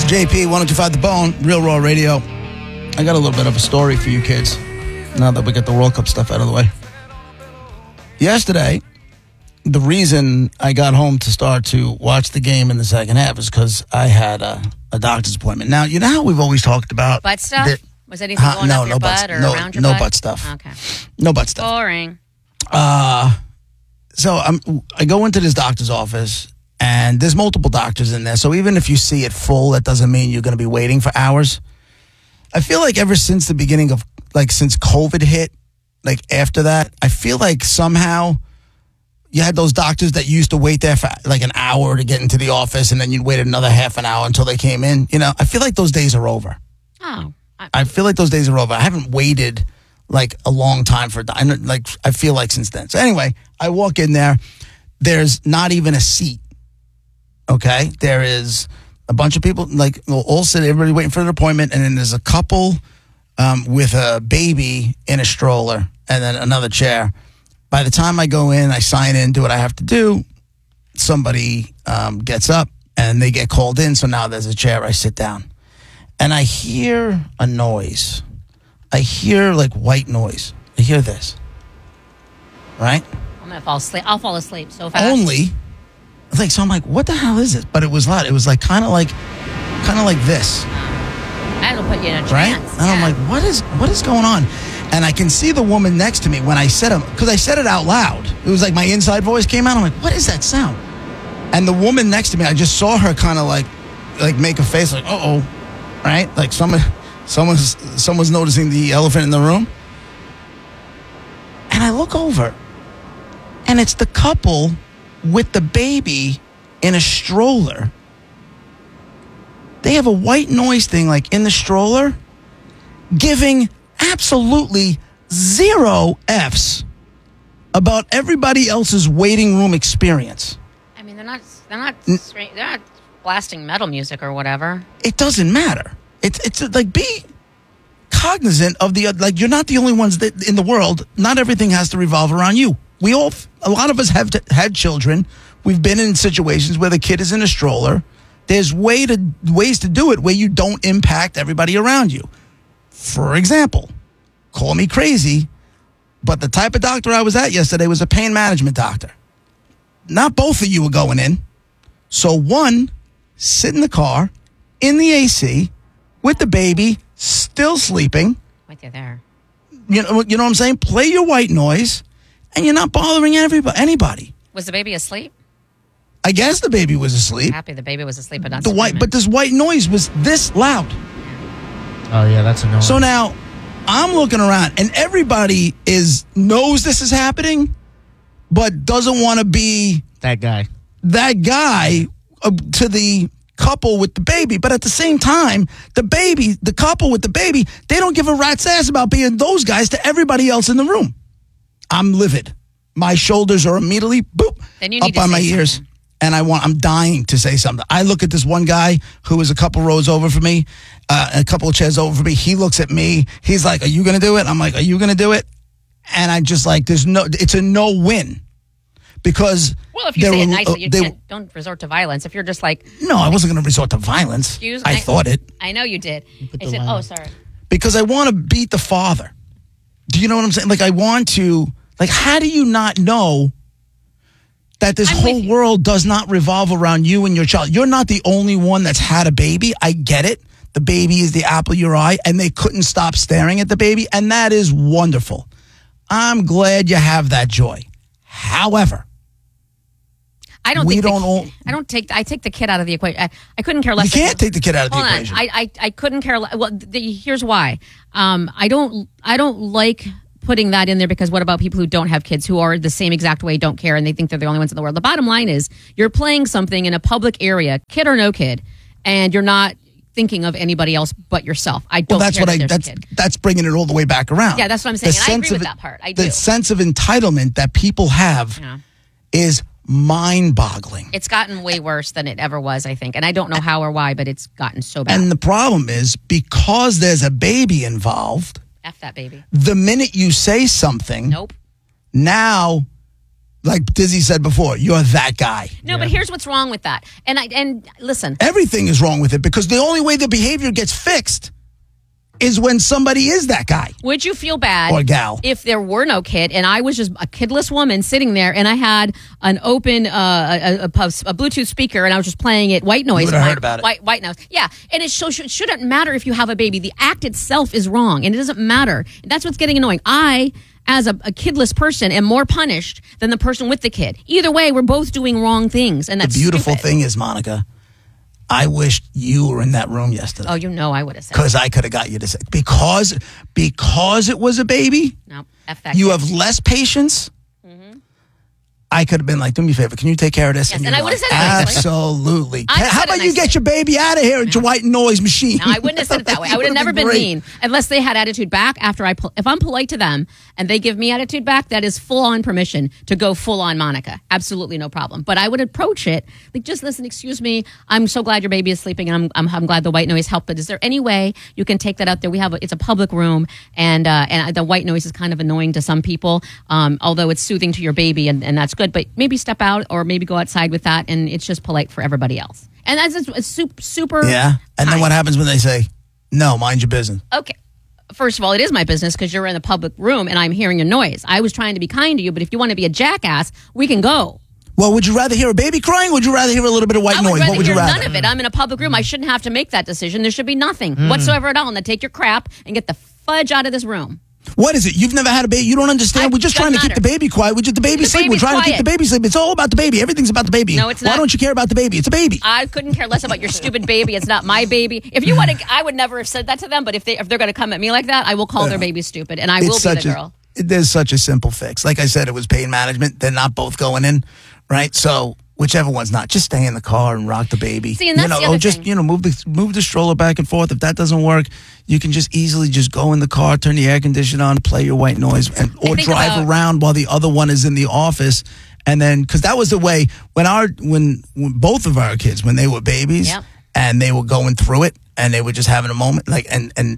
JP, 1025 The Bone, Real Raw Radio. I got a little bit of a story for you kids now that we get the World Cup stuff out of the way. Yesterday, the reason I got home to start to watch the game in the second half is because I had a doctor's appointment. Now, you know how we've always talked about... Butt stuff? Was anything going up your butt or around your butt? No butt stuff. Okay. No butt stuff. Boring. So I go into this doctor's office, and there's multiple doctors in there. So even if you see it full, that doesn't mean you're going to be waiting for hours. I feel like ever since the beginning of, like, since COVID hit, like after that, I feel like somehow you had those doctors that used to wait there for like an hour to get into the office, and then you'd wait another half an hour until they came in. You know, I feel like those days are over. Oh. I feel like those days are over. I haven't waited like a long time for, like, I feel like since then. So anyway, I walk in there. There's not even a seat. Okay, there is a bunch of people, like, all sitting, everybody waiting for their appointment, and then there's a couple with a baby in a stroller, and then another chair. By the time I go in, I sign in, do what I have to do. Somebody gets up, and they get called in, so now there's a chair. I sit down, and I hear a noise. I hear, like, white noise. I hear this, right? I'm going to fall asleep. I'll fall asleep so fast. Only... Like, so I'm like, what the hell is this? But it was loud. It was like kind of like this. That'll put you in a trance. Right? And I'm like, what is going on? And I can see the woman next to me when I said it, because I said it out loud. It was like my inside voice came out. I'm like, what is that sound? And the woman next to me, I just saw her kind of like make a face like, uh-oh, right? Like someone's noticing the elephant in the room. And I look over, and it's the couple with the baby in a stroller. They have a white noise thing like in the stroller, giving absolutely zero Fs about everybody else's waiting room experience. I mean, they're not blasting metal music or whatever. It doesn't matter. It's like, be cognizant of the, like, you're not the only ones that in the world. Not everything has to revolve around you. A lot of us have had children. We've been in situations where the kid is in a stroller. There's ways to do it where you don't impact everybody around you. For example, call me crazy, but the type of doctor I was at yesterday was a pain management doctor. Not both of you were going in. So one, sit in the car, in the AC, with the baby, still sleeping. With you there. You know what I'm saying? Play your white noise. And you're not bothering anybody. Was the baby asleep? I guess the baby was asleep. Happy the baby was asleep, but not but this white noise was this loud. Oh yeah, that's annoying. So now I'm looking around, and everybody knows this is happening, but doesn't want to be that guy to the couple with the baby. But at the same time, the couple with the baby, they don't give a rat's ass about being those guys to everybody else in the room. I'm livid. My shoulders are immediately up on my ears, and I'm dying to say something. I look at this one guy who is a couple rows over from me, a couple of chairs over from me. He looks at me. He's like, "Are you going to do it?" I'm like, "Are you going to do it?" And I just like, it's a no win, because if you say it nicely, don't resort to violence. If you're just like, no, I wasn't going to resort to violence. I thought it. I know you did. I said, "Oh, sorry," because I want to beat the father. Do you know what I'm saying? Like, I want to, like, how do you not know that this whole world does not revolve around you and your child? You're not the only one that's had a baby. I get it. The baby is the apple of your eye, and they couldn't stop staring at the baby, and that is wonderful. I'm glad you have that joy. However, I take the kid out of the equation. I couldn't care less. You can't take the kid out of the equation. I couldn't care less. Well, here's why. I don't like putting that in there, because what about people who don't have kids, who are the same exact way, don't care, and they think they're the only ones in the world? The bottom line is, you're playing something in a public area, kid or no kid, and you're not thinking of anybody else but yourself. I don't. That's bringing it all the way back around. Yeah, that's what I'm saying. And I agree with that part. I do. The sense of entitlement that people have is mind-boggling. It's gotten way worse than it ever was, I think. And I don't know how or why, but it's gotten so bad. And the problem is, because there's a baby involved. F that baby. The minute you say something. Nope. Now like Dizzy said before, you're that guy. No, but here's what's wrong with that. And listen. Everything is wrong with it because the only way the behavior gets fixed is when somebody is that guy. Would you feel bad or gal if there were no kid and I was just a kidless woman sitting there and I had an open a Bluetooth speaker and I was just playing it white noise? You would have heard about it. White noise. Yeah. And it shouldn't matter if you have a baby. The act itself is wrong and it doesn't matter. That's what's getting annoying. I, as a kidless person, am more punished than the person with the kid. Either way, we're both doing wrong things. And that's the beautiful stupid. thing is, Monica, I wished you were in that room yesterday. Oh, I would have said because I could have got you to say because it was a baby. No, F that you kid. have less patience. I could have been like, do me a favor, can you take care of this? Yes, you'd and be I would have like, said it nicely. absolutely. I How said it about you nicely. get your baby out of here at your white noise machine? No, I wouldn't have said it that way. I would have never been mean unless they had attitude back after if I'm polite to them and they give me attitude back, that is full on permission to go full on Monica. Absolutely no problem. But I would approach it like, just listen, excuse me. I'm so glad your baby is sleeping and I'm glad the white noise helped. But is there any way you can take that out there? It's a public room and the white noise is kind of annoying to some people, although it's soothing to your baby and that's good. But maybe step out or maybe go outside with that and it's just polite for everybody else. And that's it's super. Yeah. And then kind. what happens when they say, no, mind your business? Okay. First of all, it is my business because you're in a public room and I'm hearing a noise. I was trying to be kind to you, but if you want to be a jackass, we can go. Well, would you rather hear a baby crying or would you rather hear a little bit of white I would noise? rather What would you hear rather? none of it. I'm in a public room. I shouldn't have to make that decision. There should be nothing whatsoever at all. And then take your crap and get the fudge out of this room. What is it? You've never had a baby. You don't understand. We're just trying to keep the baby quiet. The baby sleep. We're trying to keep the baby sleep. It's all about the baby. Everything's about the baby. No, it's not. Why don't you care about the baby? It's a baby. I couldn't care less about your stupid baby. It's not my baby. If you want to, I would never have said that to them. But if they're going to come at me like that, I will call their baby stupid, and I will be the girl. There's such a simple fix. Like I said, it was pain management. They're not both going in, right? So whichever one's not, just stay in the car and rock the baby. See, and that's the other thing. Move the stroller back and forth. If that doesn't work, you can just easily just go in the car, turn the air conditioner on, play your white noise, or drive around while the other one is in the office. And then, because that was the way when both of our kids, when they were babies, and they were going through it, and they were just having a moment, like and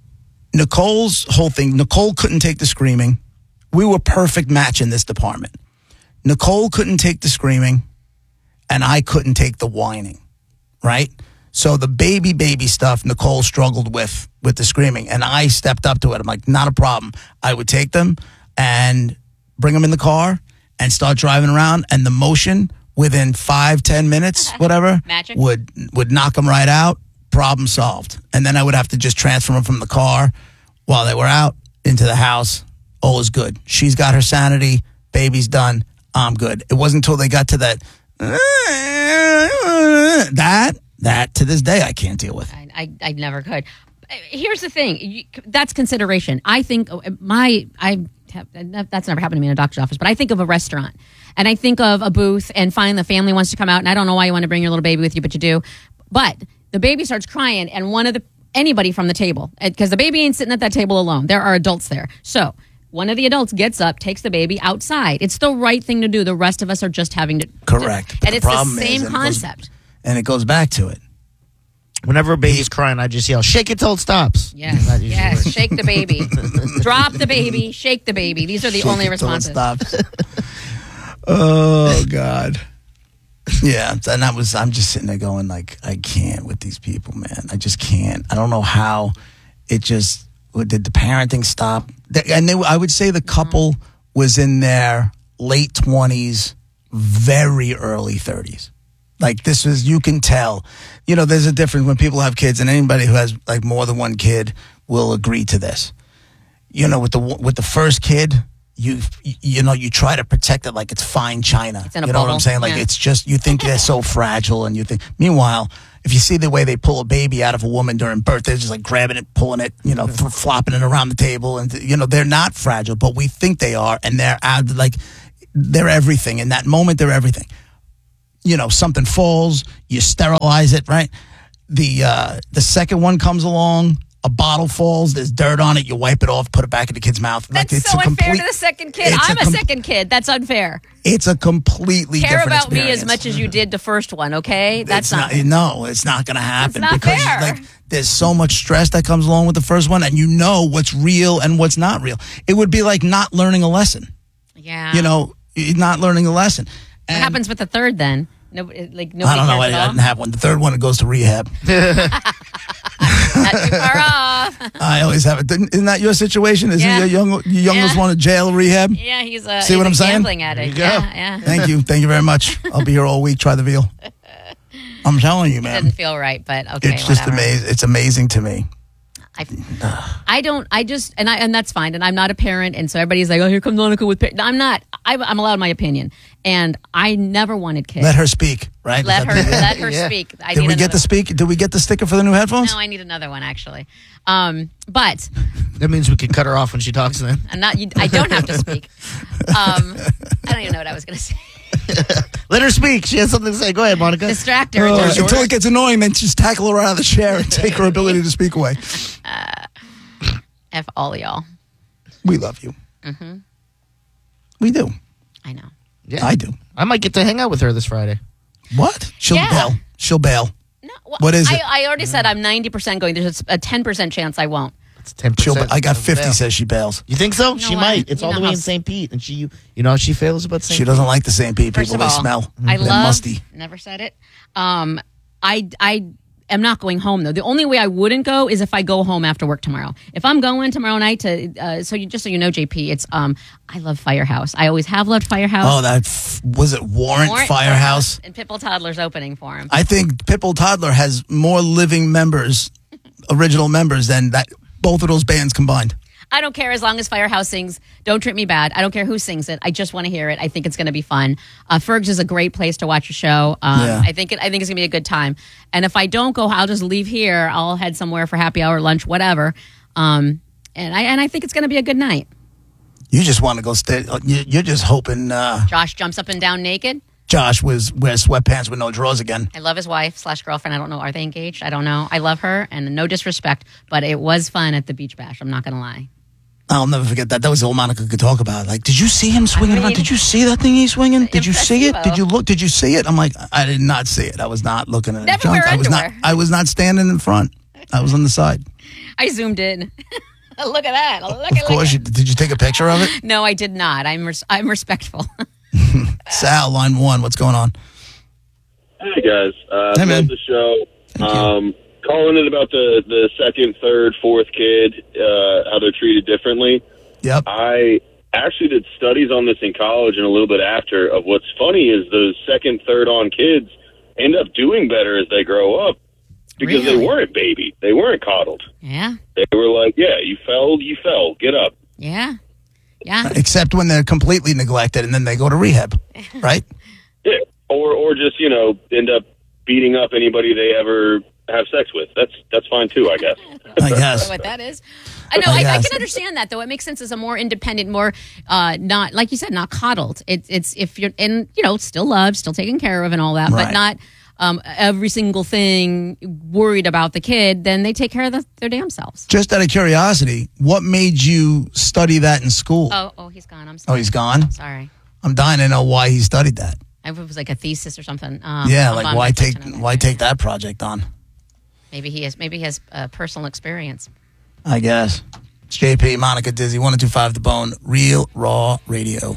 Nicole's whole thing. Nicole couldn't take the screaming. We were perfect match in this department. Nicole couldn't take the screaming. And I couldn't take the whining, right? So the baby stuff Nicole struggled with the screaming. And I stepped up to it. I'm like, not a problem. I would take them and bring them in the car and start driving around. And the motion within 5-10 minutes, whatever, Magic. would knock them right out. Problem solved. And then I would have to just transfer them from the car while they were out into the house. All is good. She's got her sanity. Baby's done. I'm good. It wasn't until they got to that to this day I can't deal with. I never could. Here's the thing. That's consideration. I think that's never happened to me in a doctor's office, but I think of a restaurant and I think of a booth and find the family wants to come out and I don't know why you want to bring your little baby with you, but you do. But the baby starts crying and anybody from the table, because the baby ain't sitting at that table alone. There are adults there. So one of the adults gets up, takes the baby outside. It's the right thing to do. The rest of us are just having to. Correct. And it's the same concept. And it goes back to it. Whenever a baby's crying, I just yell, shake it till it stops. Yes, shake the baby. Drop the baby, shake the baby. These are the only responses. Oh, God. Yeah, and I'm just sitting there going, like, I can't with these people, man. I just can't. I don't know how did the parenting stop? And I would say the couple was in their late 20s, very early 30s. Like this was, you can tell, there's a difference when people have kids, and anybody who has like more than one kid will agree to this. With the first kid, you try to protect it like it's fine china. It's in a you know bubble. What I'm saying? Like it's just, you think they're so fragile, and you think. Meanwhile, if you see the way they pull a baby out of a woman during birth, they're just like grabbing it, pulling it, flopping it around the table, and they're not fragile, but we think they are, and they're everything. In that moment, they're everything. Something falls, you sterilize it, right? The second one comes along, a bottle falls, there's dirt on it, you wipe it off, put it back in the kid's mouth. That's so unfair to the second kid. I'm a second kid. That's unfair. It's a completely Care different about experience. me as much as you did the first one, okay? That's not no, it's not going to happen. It's not because fair. there's so much stress that comes along with the first one, and what's real and what's not real. It would be like not learning a lesson. Yeah. You're not learning the lesson. What happens with the third then? Nobody I don't know. cares I at all? didn't have one. The third one, it goes to rehab. Not too far off. I always have it. Isn't that your situation? Isn't Yeah. your youngest one a jail rehab? Yeah, he's a See what I'm saying? gambling addict. There you go. Yeah. Thank you. Thank you very much. I'll be here all week. Try the veal. I'm telling you, man. Doesn't feel right, but okay. It's just whatever. amazing. It's amazing to me. And that's fine. And I'm not a parent. And so everybody's like, oh, here comes Monica with parents. I'm not. I'm allowed my opinion. And I never wanted kids. Let her speak, right? Let her Yeah. speak. Did we get the speak? Did we get the sticker for the new headphones? No, I need another one actually. But That means we can cut her off when she talks then. I don't have to speak. I don't even know what I was going to say. Let her speak. She has something to say. Go ahead, Monica. Distract her. It's yours. Until it gets annoying, then just tackle her out of the chair and take her ability to speak away. F all y'all. We love you. We do. I know. Yeah. I do. I might get to hang out with her this Friday. What? She'll Yeah. bail. She'll bail. No, well, What is it? I already said I'm 90% going. There's a 10% chance I won't. It's 10%. I got 50 Bail. says she bails. You think so? No, She might. It's you all know the way how in St. Pete, and you know how she feels about St. She doesn't like the St. Pete First people. of They all, smell. I They're love. musty. Never said it. I am not going home though. The only way I wouldn't go is if I go home after work tomorrow. If I'm going tomorrow night to, so you know, JP, it's I love Firehouse. I always have loved Firehouse. Oh, was it Warrant Firehouse? And Pitbull Toddler's opening for him. I think Pitbull Toddler has more living members, original members, than both of those bands combined. I don't care as long as Firehouse sings Don't Treat Me Bad. I don't care who sings it. I just want to hear it. I think it's going to be fun. Ferg's is a great place to watch a show. Yeah. I think it's going to be a good time. And if I don't go, I'll just leave here. I'll head somewhere for happy hour, lunch, whatever. And I think it's going to be a good night. You just want to go stay. You're just hoping Josh jumps up and down naked. Josh wears sweatpants with no drawers again. I love his wife / girlfriend. I don't know. Are they engaged? I don't know. I love her, and no disrespect, but it was fun at the beach bash. I'm not going to lie. I'll never forget that. That was all Monica could talk about. Like, did you see him swinging I mean, around? Did you see that thing he's swinging? Did you see it? impressivo. Did you look? Did you see it? I'm like, I did not see it. I was not looking at Never it. wear underwear. I was not standing in front. I was on the side. I zoomed in. Look at that. Of course, did you take a picture of it? No, I did not. I'm respectful. Sal, line 1. What's going on? Hey guys, Hey, man. love the show. Thank you. Calling in about the second, third, fourth kid, how they're treated differently. Yep. I actually did studies on this in college and a little bit after. Of what's funny is those second, third on kids end up doing better as they grow up because Really? they weren't babied, they weren't coddled. Yeah. They were like, "Yeah, you fell, get up." Yeah. Yeah. Except when they're completely neglected and then they go to rehab, right? Yeah, or just end up beating up anybody they ever have sex with. That's fine too, I guess. I guess. What that is. I know. I Yes. can understand that though. It makes sense as a more independent, more not like you said, not coddled. It's if you're still loved, still taken care of, and all that, Right. but not every single thing worried about the kid. Then they take care of their damn selves. Just out of curiosity, what made you study that in school? Oh, he's gone. I'm Oh, sorry. he's gone? Sorry. I'm dying to know why he studied that. It was like a thesis or something. Yeah, I'm like bummed why I touched take another why kid. take that project on? Maybe he has personal experience. I guess. It's JP, Monica, Dizzy, 102.5 The Bone, Real Raw Radio.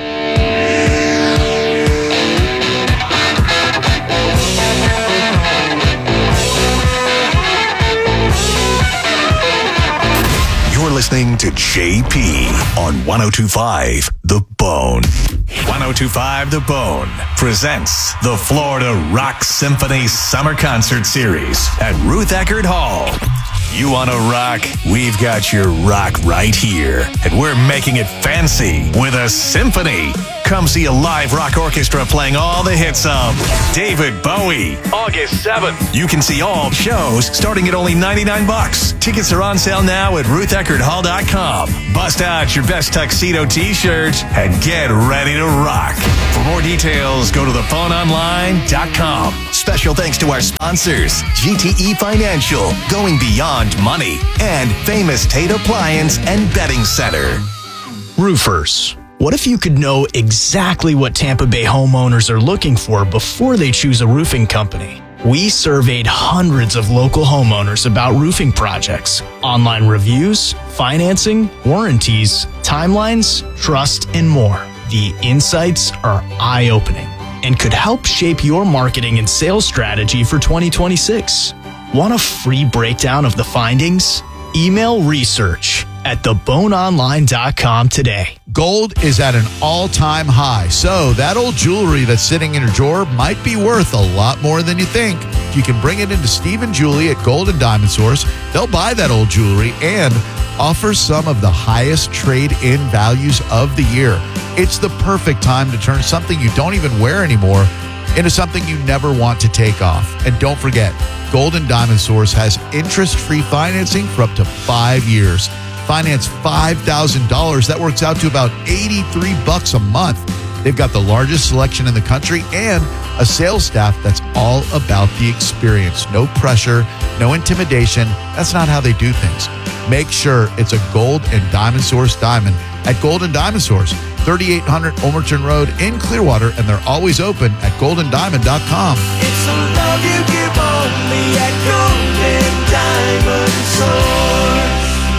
You're listening to JP on 102.5 The Bone. 102.5 The Bone presents the Florida Rock Symphony Summer Concert Series at Ruth Eckerd Hall. You want to rock? We've got your rock right here. And we're making it fancy with a symphony. Come see a live rock orchestra playing all the hits of David Bowie. August 7th. You can see all shows starting at only $99. Tickets are on sale now at RuthEckerdHall.com. Bust out your best tuxedo t-shirts and get ready to rock. For more details, go to thephoneonline.com. Special thanks to our sponsors, GTE Financial, going beyond money, and Famous Tate Appliance and Bedding Center. Roofers. What if you could know exactly what Tampa Bay homeowners are looking for before they choose a roofing company? We surveyed hundreds of local homeowners about roofing projects, online reviews, financing, warranties, timelines, trust, and more. The insights are eye-opening and could help shape your marketing and sales strategy for 2026. Want a free breakdown of the findings? Email research@theboneonline.com today. Gold is at an all-time high, so that old jewelry that's sitting in your drawer might be worth a lot more than you think. If you can bring it into Steve and Julie at Gold and Diamond Source, they'll buy that old jewelry and offer some of the highest trade-in values of the year. It's the perfect time to turn something you don't even wear anymore into something you never want to take off. And don't forget, Gold and Diamond Source has interest-free financing for up to 5 years. Finance $5,000. That works out to about $83 a month. They've got the largest selection in the country and a sales staff that's all about the experience. No pressure, no intimidation. That's not how they do things. Make sure it's a Gold and Diamond Source diamond at Gold and Diamond Source, 3800 Ulmerton Road in Clearwater, and they're always open at goldendiamond.com. It's a love you give only at Gold and Diamond Source.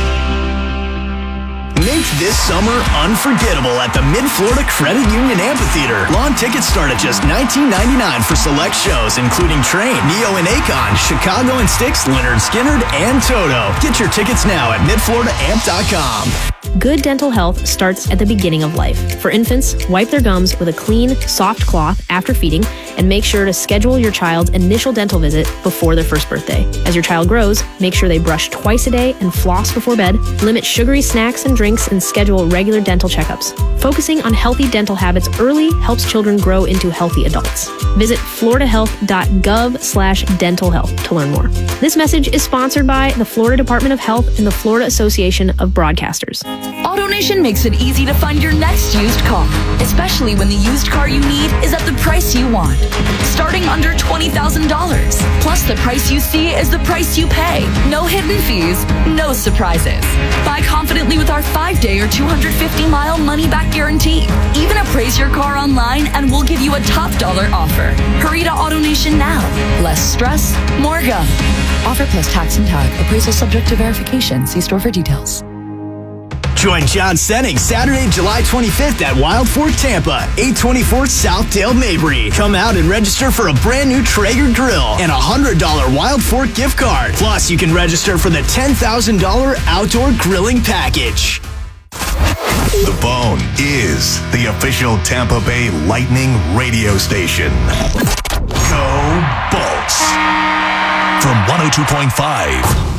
Make this summer unforgettable at the Mid-Florida Credit Union Amphitheater. Lawn tickets start at just $19.99 for select shows, including Train, Neo and Akon, Chicago and Styx, Leonard Skinner, and Toto. Get your tickets now at midfloridaamp.com. Good dental health starts at the beginning of life. For infants, wipe their gums with a clean, soft cloth after feeding, and make sure to schedule your child's initial dental visit before their first birthday. As your child grows, make sure they brush twice a day and floss before bed, limit sugary snacks and drinks, and schedule regular dental checkups. Focusing on healthy dental habits early helps children grow into healthy adults. Visit floridahealth.gov/dental health to learn more. This message is sponsored by the Florida Department of Health and the Florida Association of Broadcasters. AutoNation makes it easy to find your next used car, especially when the used car you need is at the price you want. Starting under $20,000. Plus, the price you see is the price you pay. No hidden fees, no surprises. Buy confidently with our 5-day or 250-mile money-back guarantee. Even appraise your car online and we'll give you a top dollar offer. Hurry to AutoNation now. Less stress, more go. Offer plus tax and tag. Appraisal subject to verification. See store for details. Join John Senning Saturday, July 25th at Wild Fork, Tampa, 824 South Dale Mabry. Come out and register for a brand new Traeger grill and a $100 Wild Fork gift card. Plus, you can register for the $10,000 outdoor grilling package. The Bone is the official Tampa Bay Lightning radio station. Go Bolts! From 102.5